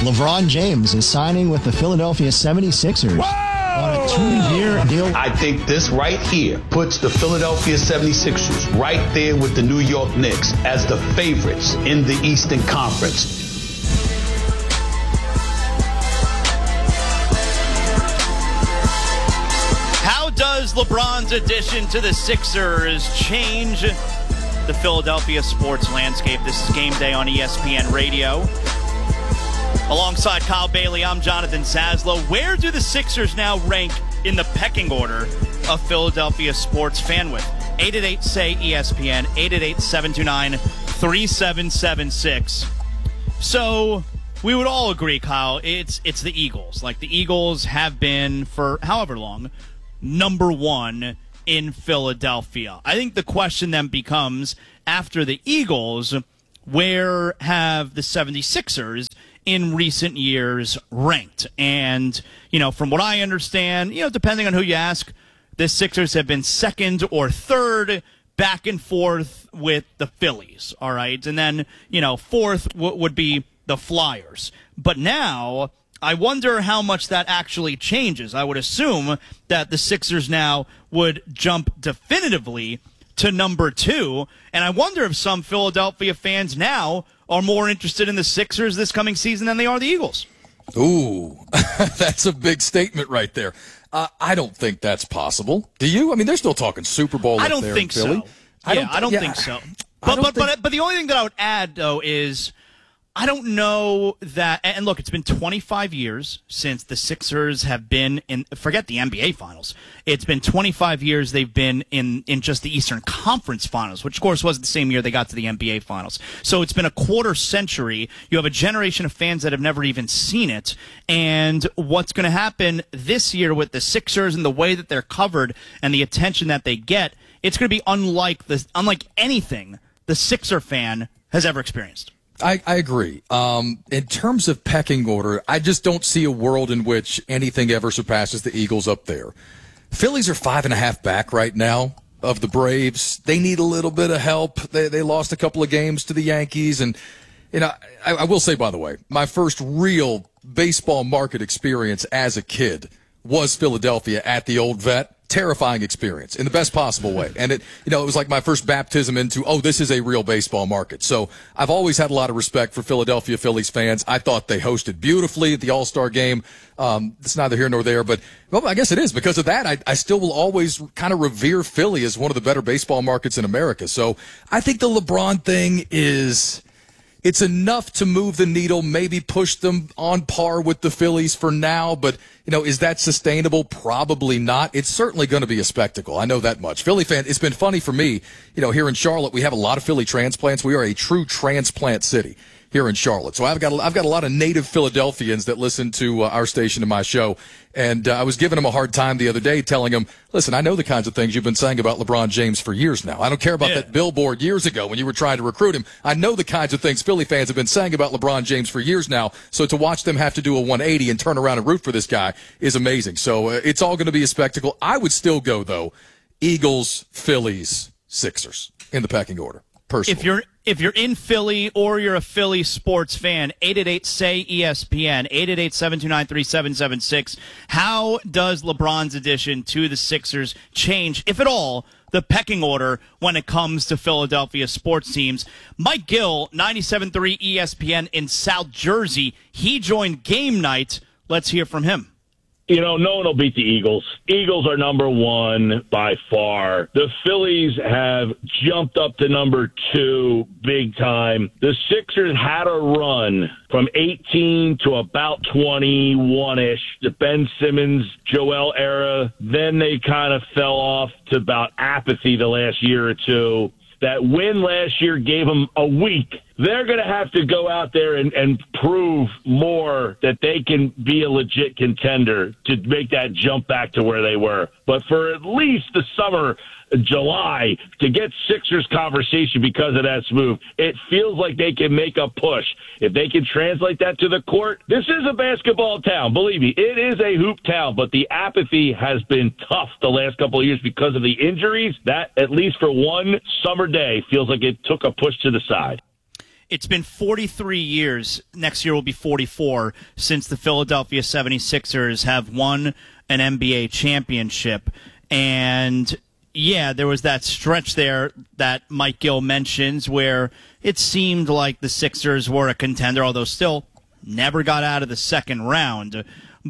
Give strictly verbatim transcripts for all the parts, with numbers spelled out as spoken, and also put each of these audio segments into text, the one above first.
LeBron James is signing with the Philadelphia seventy-sixers. Whoa! On a two-year deal. I think this right here puts the Philadelphia seventy-sixers right there with the New York Knicks as the favorites in the Eastern Conference. How does LeBron's addition to the Sixers change the Philadelphia sports landscape? This is Game Day on E S P N Radio. Alongside Kyle Bailey, I'm Jonathan Zaslow. Where do the Sixers now rank in the pecking order of Philadelphia sports fan with? eight eight eight, S A Y, E S P N, eight eight eight, seven two nine, three seven seven six. So we would all agree, Kyle, it's it's the Eagles. Like, the Eagles have been, for however long, number one in Philadelphia. I think the question then becomes, after the Eagles, where have the seventy-sixers in recent years ranked? And, you know, from what I understand, you know, depending on who you ask, the Sixers have been second or third, back and forth with the Phillies, all right? And then, you know, fourth w- would be the Flyers. But now, I wonder how much that actually changes. I would assume that the Sixers now would jump definitively to number two, and I wonder if some Philadelphia fans now are more interested in the Sixers this coming season than they are the Eagles. Ooh, that's a big statement right there. Uh, I don't think that's possible. Do you? I mean, they're still talking Super Bowl I up don't there think in Philly. so. I yeah, don't, I don't yeah, think so. I But don't but, think... but but the only thing that I would add, though, is I don't know that, and look, it's been twenty-five years since the Sixers have been in, forget the N B A Finals. It's been twenty-five years they've been in, in just the Eastern Conference Finals, which, of course, was the same year they got to the N B A Finals. So it's been a quarter century. You have a generation of fans that have never even seen it. And what's going to happen this year with the Sixers and the way that they're covered and the attention that they get, it's going to be unlike the, unlike anything the Sixer fan has ever experienced. I, I agree. Um, in terms of pecking order, I just don't see a world in which anything ever surpasses the Eagles up there. Phillies are five and a half back right now of the Braves. They need a little bit of help. They they lost a couple of games to the Yankees. And, you know, I, I will say, by the way, my first real baseball market experience as a kid was Philadelphia at the Old Vet. Terrifying experience in the best possible way. And it, you know, it was like my first baptism into, oh, this is a real baseball market. So I've always had a lot of respect for Philadelphia Phillies fans. I thought they hosted beautifully at the All-Star game. Um, it's neither here nor there, but well, I guess it is. Because of that, I, I still will always kind of revere Philly as one of the better baseball markets in America. So I think the LeBron thing is, it's enough to move the needle, maybe push them on par with the Phillies for now, but, you know, is that sustainable? Probably not. It's certainly going to be a spectacle. I know that much. Philly fan, it's been funny for me, you know, here in Charlotte, we have a lot of Philly transplants. We are a true transplant city here in Charlotte. So I've got, I've got a lot of native Philadelphians that listen to uh, our station and my show. And uh, I was giving them a hard time the other day, telling them, listen, I know the kinds of things you've been saying about LeBron James for years now. I don't care about yeah. that billboard years ago when you were trying to recruit him. I know the kinds of things Philly fans have been saying about LeBron James for years now. So to watch them have to do a one eighty and turn around and root for this guy is amazing. So uh, it's all going to be a spectacle. I would still go, though, Eagles, Phillies, Sixers in the pecking order. Personally. If you're if you're in Philly or you're a Philly sports fan, eight eight eight, S A Y, E S P N, eight eight eight, seven two nine, three seven seven six. How does LeBron's addition to the Sixers change, if at all, the pecking order when it comes to Philadelphia sports teams? Mike Gill, ninety-seven point three E S P N in South Jersey, he joined Game Night. Let's hear from him. You know, no one will beat the Eagles. Eagles are number one by far. The Phillies have jumped up to number two big time. The Sixers had a run from eighteen to about twenty-one-ish, the Ben Simmons, Joel era. Then they kind of fell off to about apathy the last year or two. That win last year gave them a week. They're going to have to go out there and, and prove more that they can be a legit contender to make that jump back to where they were. But for at least the summer, July, to get Sixers conversation because of that move, it feels like they can make a push. If they can translate that to the court, this is a basketball town. Believe me, it is a hoop town, but the apathy has been tough the last couple of years because of the injuries. That, at least for one summer day, feels like it took a push to the side. it's been forty-three years. Next year will be forty-four since the Philadelphia seventy-sixers have won an N B A championship. And, yeah, there was that stretch there that Mike Gill mentions where it seemed like the Sixers were a contender, although still never got out of the second round.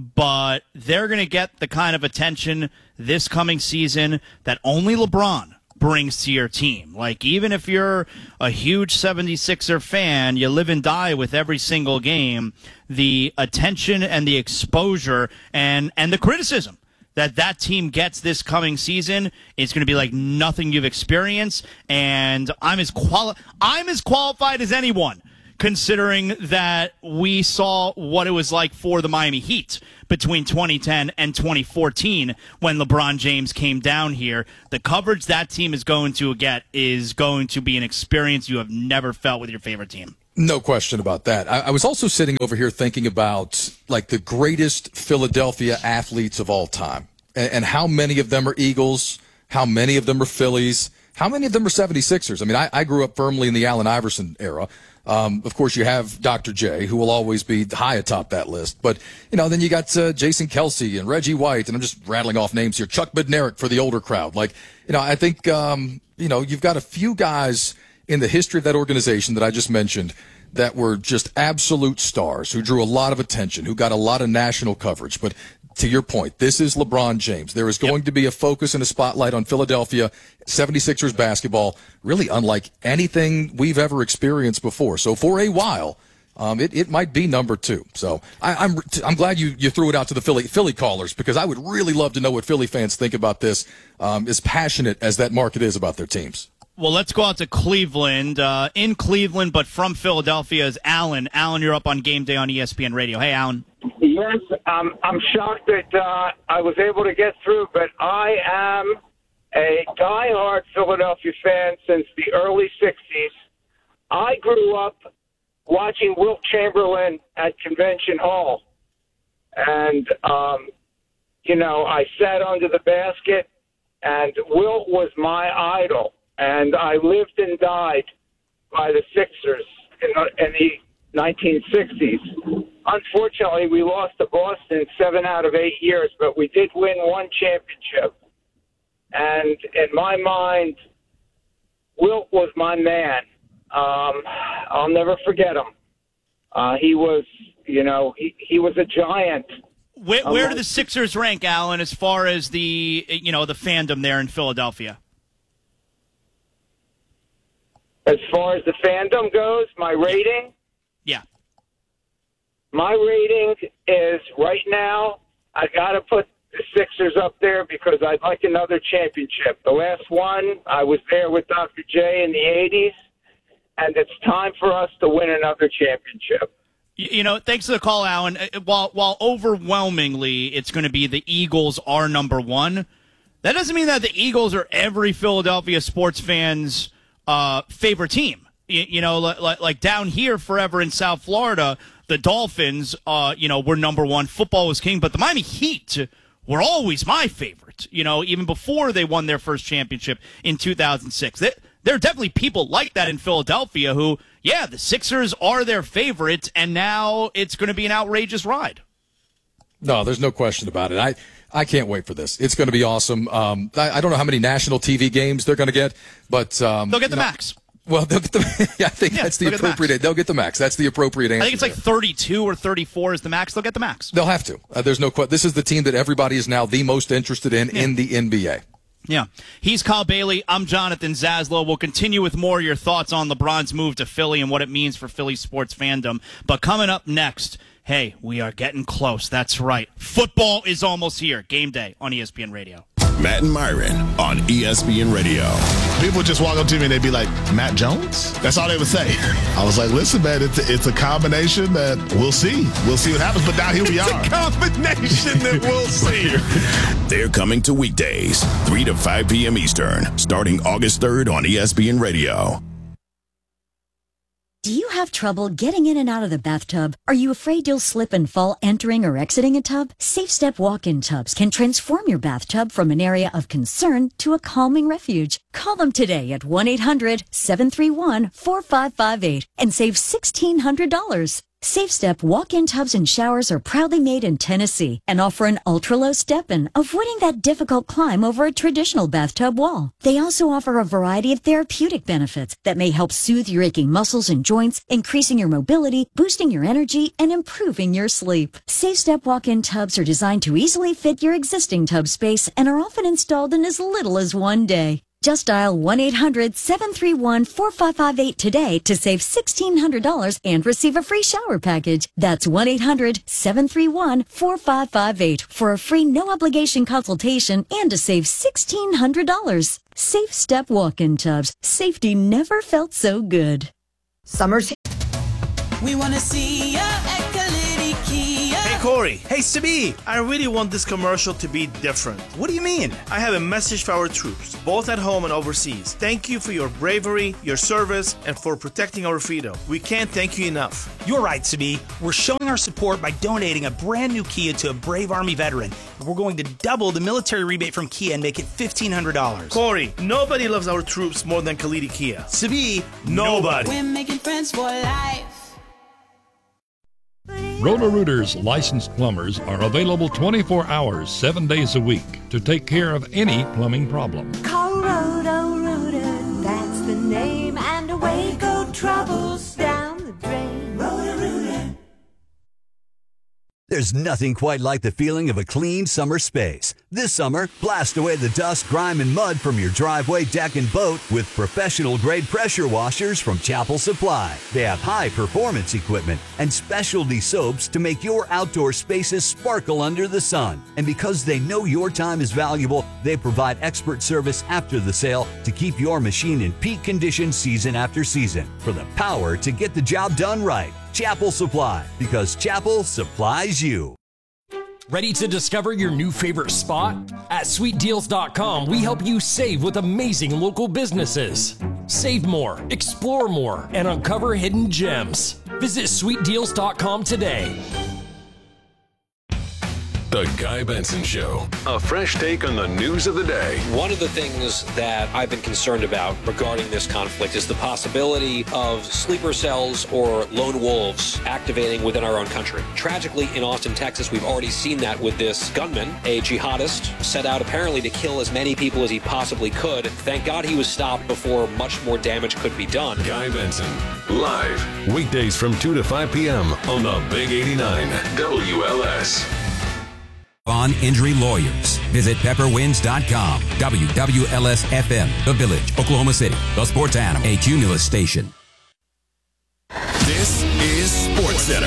But they're going to get the kind of attention this coming season that only LeBron brings to your team. Like, even if you're a huge seventy-sixer fan, you live and die with every single game, the attention and the exposure and, and the criticism that that team gets this coming season is going to be like nothing you've experienced. And I'm as quali- I'm as qualified as anyone, considering that we saw what it was like for the Miami Heat between twenty ten and twenty fourteen when LeBron James came down here. The coverage that team is going to get is going to be an experience you have never felt with your favorite team. No question about that. I, I was also sitting over here thinking about like the greatest Philadelphia athletes of all time and, and how many of them are Eagles, how many of them are Phillies, how many of them are seventy-sixers. I mean, I, I grew up firmly in the Allen Iverson era. Um, of course, you have Doctor J, who will always be high atop that list. But, you know, then you got uh, Jason Kelsey and Reggie White, and I'm just rattling off names here. Chuck Bednarik for the older crowd. Like, you know, I think, um, you know, you've got a few guys in the history of that organization that I just mentioned that were just absolute stars, who drew a lot of attention, who got a lot of national coverage. But to your point, this is LeBron James. There is going yep. to be a focus and a spotlight on Philadelphia seventy-sixers basketball, really unlike anything we've ever experienced before. So for a while, um, it, it might be number two. So I, I'm I'm glad you, you threw it out to the Philly Philly callers, because I would really love to know what Philly fans think about this, um, as passionate as that market is about their teams. Well, let's go out to Cleveland. Uh, in Cleveland, but from Philadelphia, is Alan. Alan, you're up on Game Day on E S P N Radio. Hey, Alan. Yes, um, I'm shocked that uh, I was able to get through, but I am a diehard Philadelphia fan since the early sixties. I grew up watching Wilt Chamberlain at Convention Hall. And, um, you know, I sat under the basket, and Wilt was my idol. And I lived and died by the Sixers in the, in the nineteen sixties. Unfortunately, we lost to Boston seven out of eight years, but we did win one championship. And in my mind, Wilt was my man. Um, I'll never forget him. Uh, he was, you know, he, he was a giant. Where, where do the Sixers rank, Alan, as far as the, you know, the fandom there in Philadelphia? As far as the fandom goes, my rating? Yeah. My rating is right now, I got to put the Sixers up there because I'd like another championship. The last one, I was there with Doctor J in the eighties, and it's time for us to win another championship. You know, thanks for the call, Alan. While, while overwhelmingly it's going to be the Eagles are number one, that doesn't mean that the Eagles are every Philadelphia sports fan's Uh, favorite team. You, you know, like, like down here forever in South Florida, the Dolphins, uh, you know, were number one. Football was king, but the Miami Heat were always my favorite, you know, even before they won their first championship in two thousand six. They, there are definitely people like that in Philadelphia who, yeah, the Sixers are their favorite, and now it's going to be an outrageous ride. No, there's no question about it. I I can't wait for this. It's going to be awesome. Um, I, I don't know how many national T V games they're going to get, but um, they'll get the no, max. Well, they'll get the. Yeah, I think yeah, that's the appropriate. The they'll get the max. That's the appropriate answer. I think it's like thirty-two or thirty-four is the max. They'll get the max. They'll have to. Uh, there's no question. This is the team that everybody is now the most interested in yeah. in the N B A. Yeah. He's Kyle Bailey. I'm Jonathan Zaslow. We'll continue with more of your thoughts on LeBron's move to Philly and what it means for Philly sports fandom. But coming up next, hey, we are getting close. That's right. Football is almost here. Game Day on E S P N Radio. Matt and Myron on E S P N Radio. People would just walk up to me and they'd be like, Matt Jones? That's all they would say. I was like, listen, man, it's a, it's a combination that we'll see. We'll see what happens. But now here we it's are. It's a combination that we'll see. They're coming to weekdays, three to five p.m. Eastern, starting August third on E S P N Radio. Do you have trouble getting in and out of the bathtub? Are you afraid you'll slip and fall entering or exiting a tub? Safe Step walk-in tubs can transform your bathtub from an area of concern to a calming refuge. Call them today at one eight hundred seven three one four five five eight and save sixteen hundred dollars. Safe Step walk-in tubs and showers are proudly made in Tennessee and offer an ultra-low step-in, avoiding that difficult climb over a traditional bathtub wall. They also offer a variety of therapeutic benefits that may help soothe your aching muscles and joints, increasing your mobility, boosting your energy, and improving your sleep. Safe Step walk-in tubs are designed to easily fit your existing tub space and are often installed in as little as one day. Just dial one eight hundred seven three one four five five eight today to save sixteen hundred dollars and receive a free shower package. That's one eight hundred seven three one four five five eight for a free no-obligation consultation and to save sixteen hundred dollars. Safe Step walk-in tubs. Safety never felt so good. Summer's We want to see ya at Kalidi Kia. Hey Corey, hey Sabi, I really want this commercial to be different. What do you mean? I have a message for our troops, both at home and overseas. Thank you for your bravery, your service, and for protecting our freedom. We can't thank you enough. You're right, Sabi. We're showing our support by donating a brand new Kia to a brave Army veteran. We're going to double the military rebate from Kia and make it fifteen hundred dollars. Corey, nobody loves our troops more than Kalidi Kia. Sabi, nobody. We're making friends for life. Roto-Rooters licensed plumbers are available twenty-four hours, seven days a week to take care of any plumbing problem. Call Roto-Rooter, that's the name, and away go troubles down the drain. Roto-Rooter. There's nothing quite like the feeling of a clean summer space. This summer, blast away the dust, grime, and mud from your driveway, deck, and boat with professional-grade pressure washers from Chapel Supply. They have high-performance equipment and specialty soaps to make your outdoor spaces sparkle under the sun. And because they know your time is valuable, they provide expert service after the sale to keep your machine in peak condition season after season. For the power to get the job done right. Chapel Supply, because Chapel supplies you. Ready to discover your new favorite spot? At sweet deals dot com, we help you save with amazing local businesses. Save more, explore more, and uncover hidden gems. Visit sweet deals dot com today. The Guy Benson Show. A fresh take on the news of the day. One of the things that I've been concerned about regarding this conflict is the possibility of sleeper cells or lone wolves activating within our own country. Tragically, in Austin, Texas, we've already seen that with this gunman, a jihadist, set out apparently to kill as many people as he possibly could. Thank God he was stopped before much more damage could be done. Guy Benson, live, weekdays from two to five p.m. on the Big eighty-nine W L S. On Injury Lawyers. Visit pepper winds dot com. W W L S F M, The Village, Oklahoma City, the sports animal, a Cumulus station. This is SportsCenter.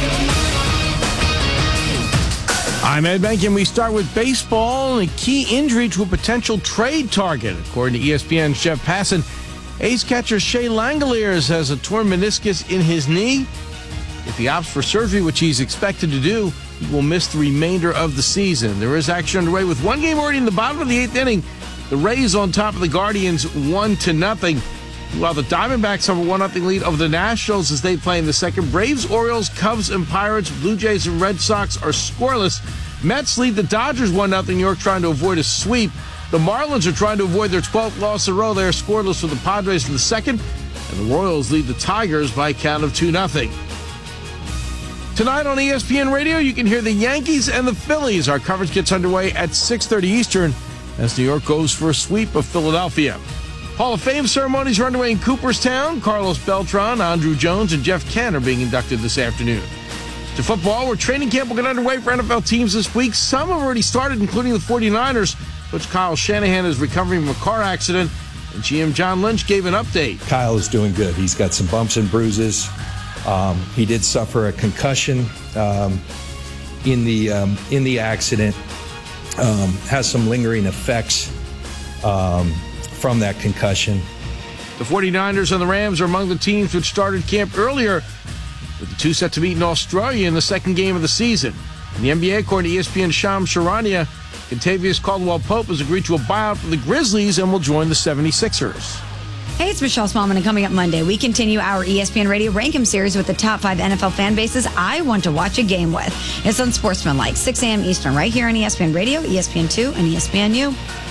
I'm Ed Benkin. We start with baseball and a key injury to a potential trade target. According to E S P N's Jeff Passan, ace catcher Shea Langoliers has a torn meniscus in his knee. If he opts for surgery, which he's expected to do, he will miss the remainder of the season. There is action underway with one game already in the bottom of the eighth inning. The Rays on top of the Guardians, one to nothing. While the Diamondbacks have a one nothing lead over the Nationals as they play in the second. Braves, Orioles, Cubs, and Pirates, Blue Jays, and Red Sox are scoreless. Mets lead the Dodgers one nothing. New York trying to avoid a sweep. The Marlins are trying to avoid their twelfth loss in a row. They are scoreless for the Padres in the second. And the Royals lead the Tigers by a count of two nothing. Tonight on E S P N Radio, you can hear the Yankees and the Phillies. Our coverage gets underway at six thirty Eastern as New York goes for a sweep of Philadelphia. Hall of Fame ceremonies are underway in Cooperstown. Carlos Beltran, Andrew Jones, and Jeff Kent are being inducted this afternoon. To football, where training camp will get underway for N F L teams this week. Some have already started, including the forty-niners. Coach Kyle Shanahan is recovering from a car accident, and G M John Lynch gave an update. Kyle is doing good. He's got some bumps and bruises. Um, he did suffer a concussion um, in the um, in the accident. Um, has some lingering effects um, from that concussion. The forty-niners and the Rams are among the teams which started camp earlier, with the two set to meet in Australia in the second game of the season. In the N B A, according to E S P N's Shams Charania, Contavious Caldwell-Pope has agreed to a buyout from the Grizzlies and will join the seventy-sixers. Hey, it's Michelle Smallman, and coming up Monday, we continue our E S P N Radio Rank 'em series with the top five N F L fan bases I want to watch a game with. It's on Sportsmanlike, six a.m. Eastern, right here on E S P N Radio, E S P N two, and E S P N U.